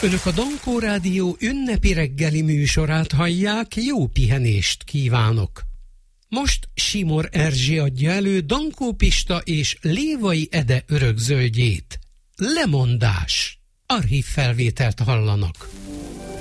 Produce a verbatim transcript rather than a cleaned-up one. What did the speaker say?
Önök a Dankó Rádió ünnepi reggeli műsorát hallják, jó pihenést kívánok! Most Simor Erzsi adja elő Dankó Pista és Lévai Ede örökzöldjét. Lemondás. Archív felvételt hallanak.